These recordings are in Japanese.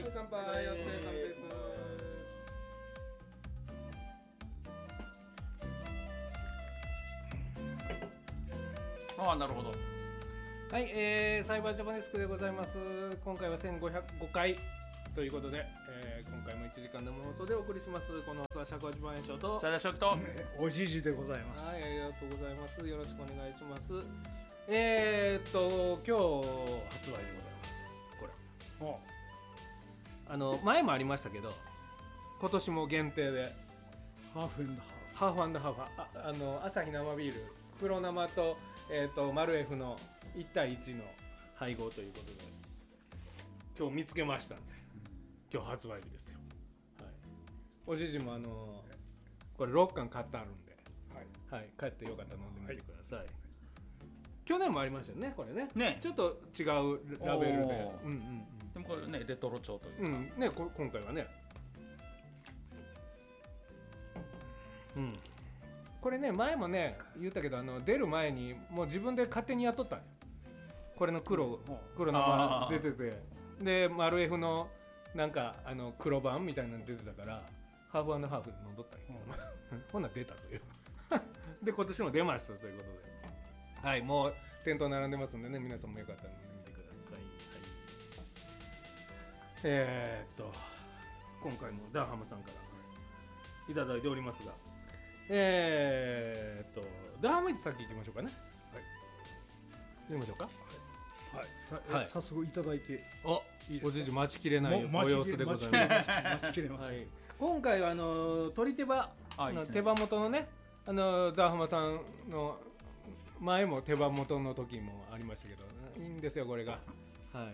乾杯、お疲れ様です。 ああ、なるほど。 はい、サイバージャパネスクでございます。今回は1505回ということで、今回も1時間の放送でお送りします。この放送は尺八番演唱と最大食とおじじでございます。 はい、ありがとうございます。よろしくお願いします。今日発売でございます。これ前もありましたけど、今年も限定でハーフハーフ&ハーフ、朝日生ビール黒生と、マルエフの1対1の配合ということで今日見つけましたんで、今日発売日ですよ。はい、おじじもこれ6巻買ってあるんで、はいはい、帰ってよかったら飲んでみてください。はい、去年もありましたよね、これ ねちょっと違うラベルで、 でもこれねレトロ調というか、 ね、今回はね、これね前もね言ったけど出る前にもう自分で勝手にやっとったんよ。これの黒生出てて、でマルエフのなんか黒版みたいなの出てたからハーフ&ハーフで飲んどったんやけど、ほんなら出たというで今年も出ましたということで、はい、もう店頭並んでますんでね、皆さんもよかったら飲んでみてください。はい、今回もダーハムさんからいただいておりますが、ダーハムイチ先行きましょうかね。はい、行きましょうか。 はい、早速いただいていいですか。 おじじ待ちきれないご様子でございます。 待ちきれません。 はい、今回は鳥手羽手羽元のね、ダーハマさんの前も手羽元の時もありましたけど、いいんですよこれが。はい、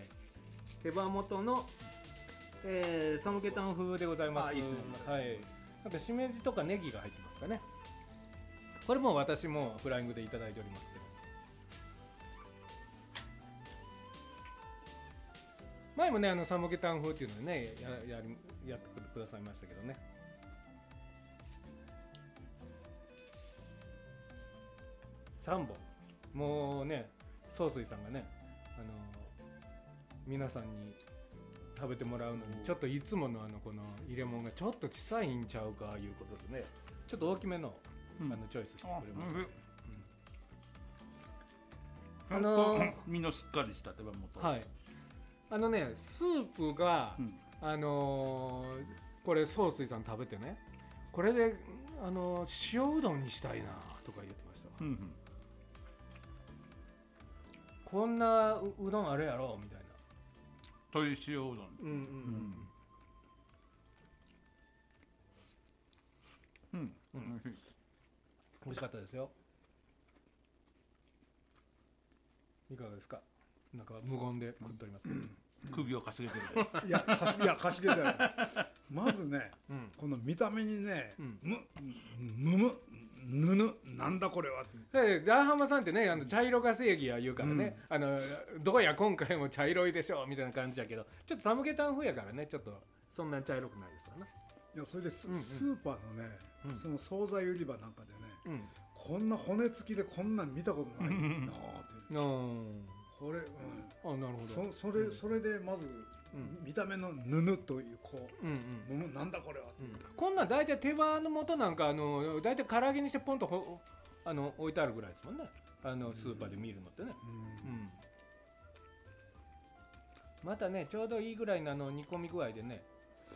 手羽元の、サムゲタン風でございます。 いいですね。 はい、あとしめじとかネギが入ってますかね。これも私もフライングでいただいておりますけど、前もねサムゲタン風っていうのをねやってくださいましたけどね。3本もうね、総帥さんがね皆さんに食べてもらうのにちょっといつものこの入れ物がちょっと小さいんちゃうかいうことでね、ちょっと大きめの、チョイスしてくれました。 身のしっかりした手羽元。 はい、スープが、これ総帥さん食べてね、これで塩うどんにしたいなとか言ってましたわ。こんな うどんあるやろみたいな。 鶏塩うどん。 美味しかったですよ。いかがですか。なんか無言で食っておりますけど、 首をかしげてる。 いやかしげてる。まずね、この見た目にね、ぬなんだこれはって。 ダーハマさんってね茶色が正義や言うからね、どうや今回も茶色いでしょみたいな感じやけど、ちょっとサムゲタン風やからね、ちょっとそんなに茶色くないですわな。 いやそれでスーパーのね、その惣菜売り場なんかでね、こんな骨付きでこんなん見たことないなって。これ、 なるほど。 それでまず、見た目のぬぬというなんだこれは、 こんなん大体手羽の元なんか大体唐揚げにしてポンと置いてあるぐらいですもんね、スーパーで見るのってね。またねちょうどいいぐらいの煮込み具合でね。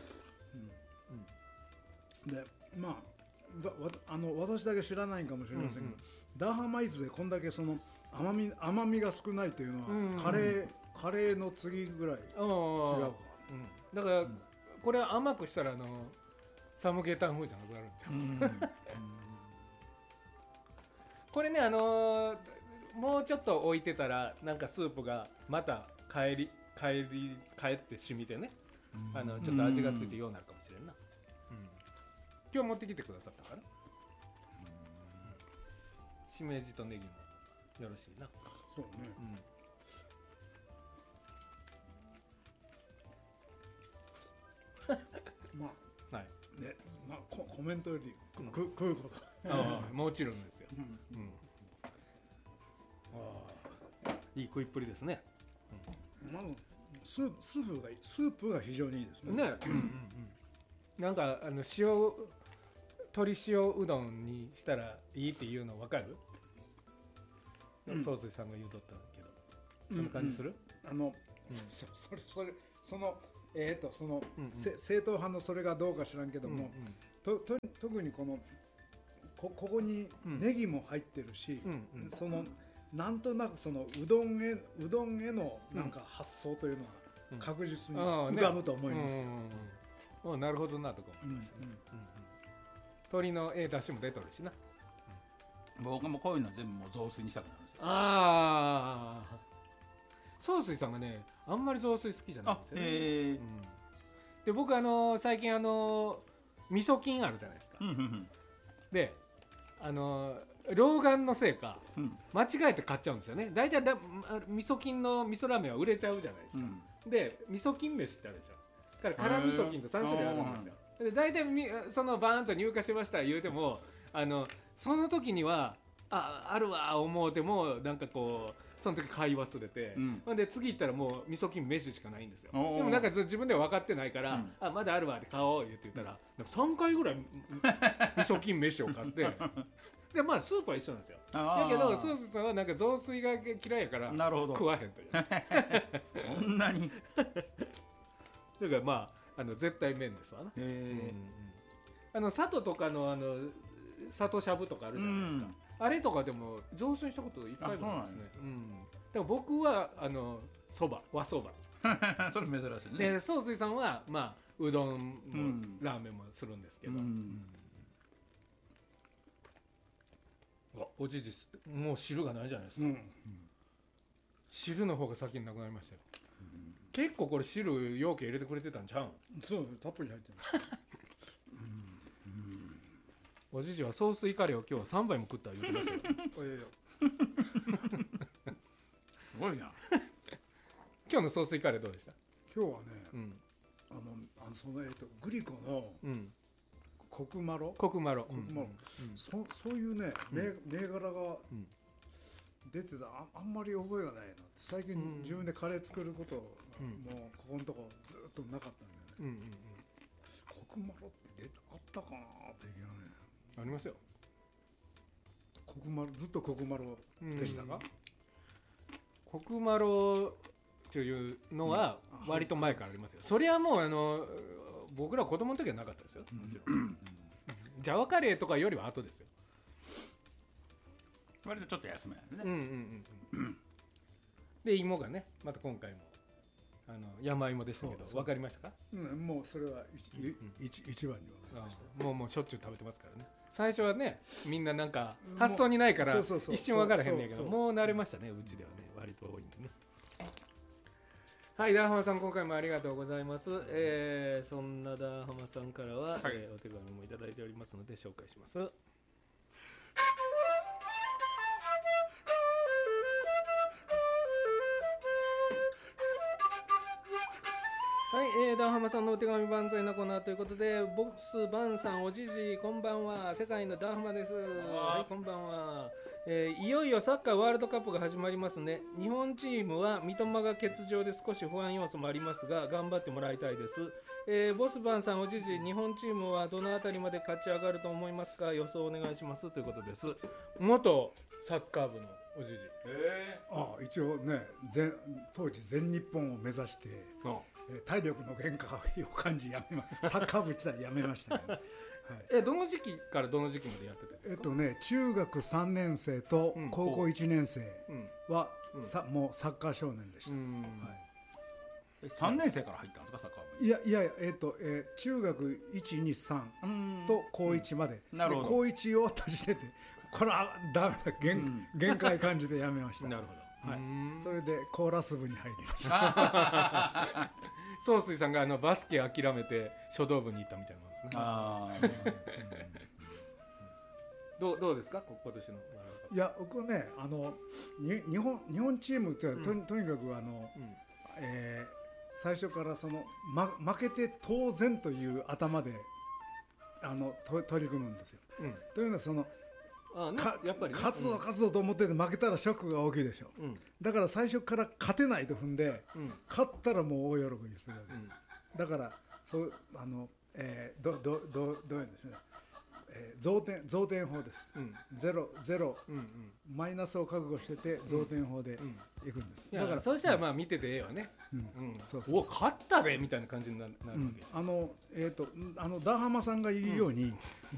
でまあ私だけ知らないかもしれませんけど、ダーハマイズでこんだけその甘みが少ないというのは、カレーの次ぐらい違うか。 だからこれは甘くしたらサムゲタン風じゃなくなるんちゃう。これねもうちょっと置いてたらなんかスープがまた帰って染みてね、ちょっと味がついてようになるかもしれんな。今日持ってきてくださったから、しめじとネギもよろしいな。 そうね、まあ、はいね、まあ、コメントより食うこともちろんですよ。いい食いっぷりですね。 まずスープが非常にいいですね。 ね、なんか鶏塩うどんにしたらいいっていうの分かる？総帥さんが言うとったけど、そんな感じする？ 正統派のそれがどうか知らんけども、特にここにネギも入ってるし、なんとなくそのうどんへのなんか発想というのは確実に浮かぶと思いますよ。 なるほどなとか思いますね。鶏の出汁も出とるしな。 僕もこういうの全部もう雑炊にしたくなるんですよ。 ああ、総帥さんがねあんまり雑炊好きじゃないんですよね。で僕最近味噌菌あるじゃないですか。で老眼のせいか、間違えて買っちゃうんですよね。大体味噌菌の味噌ラーメンは売れちゃうじゃないですか。で味噌菌飯ってあるでしょ。だから辛味噌菌と3種類あるんですよ。で大体そのバーンと入荷しました言うてもその時にはあるわ思うてもなんかこうその時買い忘れて、で次行ったらもう味噌菌飯しかないんですよ。でもなんか自分では分かってないから、まだあるわって買おう言ったら、3回ぐらい味噌菌飯を買ってでまあスープは一緒なんですよ。だけどソースさんはなんか雑炊が嫌いやから食わへんというこんなにだからまあ絶対麺ですわな。佐渡とかの佐渡しゃぶとかあるじゃないですか。あれとかでも雑炊したこと一回もないですね。だから僕はそば和そばそれ珍しいね。 で総帥さんはまあうどんもラーメンもするんですけど、おじじもう汁がないじゃないですか。汁の方が先になくなりましたよ。結構これ汁容器入れてくれてたんちゃうん？ そうたっぷり入ってる。 おじじはソースイカレーを今日は3杯も食った言ってましたよ。 すごいな。 今日のソースイカレーどうでした？ 今日はね、グリコのコクマロ、そういうね銘柄が出てた。あんまり覚えがないなって。最近自分でカレー作ることがもうここのとこずっとなかったんだよね。コクマロってあったかなっていうね。 ありますよ。 ずっとコクマロでしたか？ コクマロというのは割と前からありますよ。それはもう僕ら子供の時はなかったですよ。もちろん。ジャワカレーとかよりは後ですよ。 割とちょっと安めやね。 で芋がねまた今回も山芋でしたけど分かりましたか？ もうそれは一番に分かりました。 もうしょっちゅう食べてますからね。最初はねみんななんか発想にないから一瞬分からへんねんけど、もう慣れましたね。うちではね割と多いんでね。はい、ダーハマさん今回もありがとうございます。そんなダーハマさんからは、お手紙もいただいておりますので紹介します。はい、ダーハマさんのお手紙万歳のコーナーということで、ボスバンさんおじじこんばんは、世界のダーハマです。はい、こんばんは。いよいよサッカーワールドカップが始まりますね。日本チームは三笘が欠場で少し不安要素もありますが頑張ってもらいたいです。ボスバンさんおじじ、日本チームはどのあたりまで勝ち上がると思いますか？予想お願いしますということです。元サッカー部のおじじ。 一応ね当時全日本を目指して体力の限界を感じサッカー部自体やめましたね。 どの時期からどの時期までやってて？ 中学3年生と高校1年生は、もうサッカー少年でした。 3年生から入ったんですかサッカー部？ いや、中学1、2、3と高1まで。高1終わった時点でこれはダメだ限界感じでやめました。 なるほど。 それでコーラス部に入りました。 総帥さんがバスケ諦めて書道部に行ったみたいなんですね。どうですか今年の？ いや僕ね日本チームってとにかく最初から負けて当然という頭で取り組むんですよ。というのはやっぱり、ね、 勝つぞと思ってて負けたらショックが大きいでしょ、だから最初から勝てないと踏んで、勝ったらもう大喜びするわけです、だからそうどういうんですね、増点法です、ゼロ、マイナスを覚悟してて増点法でいくんです、 だからそうしたらまあ見ててええわね、お勝ったべみたいな感じになるわけです、 ダーハマさんが言うように、